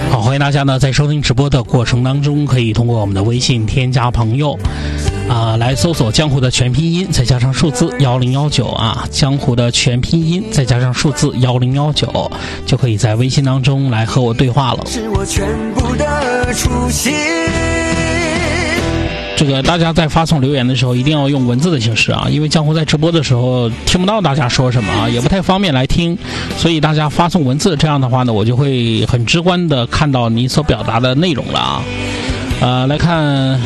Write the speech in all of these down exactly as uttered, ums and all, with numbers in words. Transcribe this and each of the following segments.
好，欢迎大家呢在收听直播的过程当中，可以通过我们的微信添加朋友啊、呃，来搜索江湖的全拼音再加上数字幺零幺九啊，江湖的全拼音再加上数字幺零幺九，就可以在微信当中来和我对话了。是我全部的初心。这个大家在发送留言的时候一定要用文字的形式啊，因为江湖在直播的时候听不到大家说什么啊，也不太方便来听，所以大家发送文字，这样的话呢，我就会很直观的看到你所表达的内容了啊。呃，来看，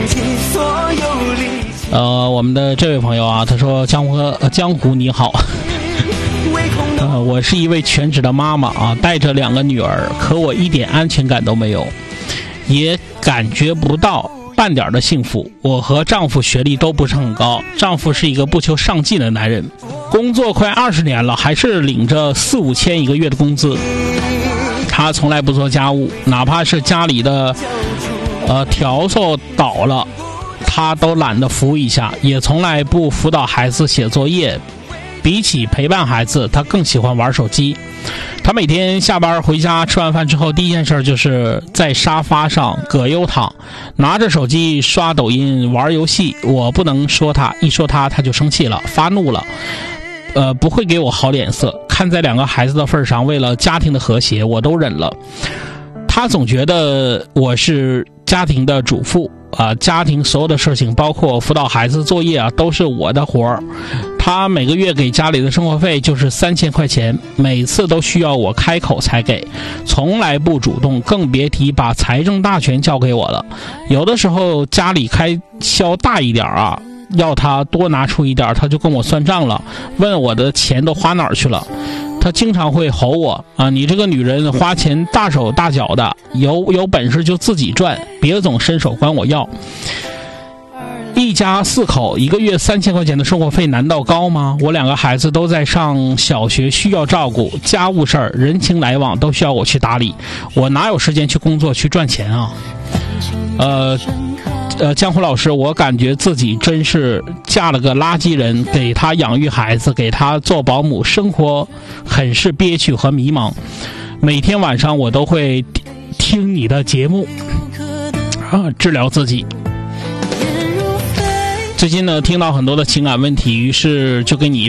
呃，我们的这位朋友啊，他说江湖、呃、江湖你好。呃，我是一位全职的妈妈啊，带着两个女儿，可我一点安全感都没有，也感觉不到半点的幸福。我和丈夫学历都不是很高，丈夫是一个不求上进的男人，工作快二十年了，还是领着四五千一个月的工资。他从来不做家务，哪怕是家里的呃笤帚倒了，他都懒得扶一下，也从来不辅导孩子写作业。比起陪伴孩子，他更喜欢玩手机。他每天下班回家吃完饭之后，第一件事就是在沙发上葛优躺，拿着手机刷抖音玩游戏。我不能说他，一说他他就生气了，发怒了，呃，不会给我好脸色。看在两个孩子的份上，为了家庭的和谐，我都忍了。他总觉得我是家庭的主妇啊，家庭所有的事情，包括辅导孩子作业啊，都是我的活儿。他每个月给家里的生活费就是三千块钱，每次都需要我开口才给，从来不主动，更别提把财政大权交给我了。有的时候家里开销大一点啊，要他多拿出一点，他就跟我算账了，问我的钱都花哪儿去了。他经常会吼我啊，你这个女人花钱大手大脚的，有有本事就自己赚，别总伸手管我要。一家四口一个月三千块钱的生活费难道高吗？我两个孩子都在上小学，需要照顾，家务事儿人情来往都需要我去打理，我哪有时间去工作去赚钱啊？呃呃，江湖老师，我感觉自己真是嫁了个垃圾人，给他养育孩子，给他做保姆，生活很是憋屈和迷茫。每天晚上我都会听你的节目啊，治疗自己。最近呢，听到很多的情感问题，于是就给你